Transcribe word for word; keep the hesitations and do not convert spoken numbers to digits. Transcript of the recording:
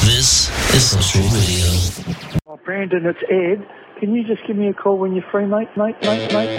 This is Social Radio. Oh, Brandon, it's Ed. Can you just give me a call when you're free, mate, mate, mate, mate?